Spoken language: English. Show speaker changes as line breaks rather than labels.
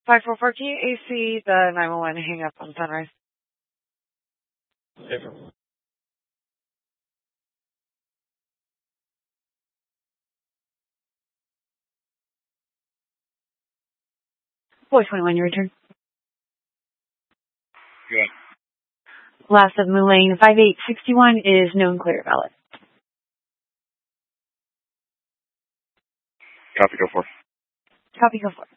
544 KAC, the 911 hang up on Sunrise.
Different.
Boy 21, your return.
Good.
Last of Moulin 5861 is known clear valid.
Copy, go for it.
Copy, go for it.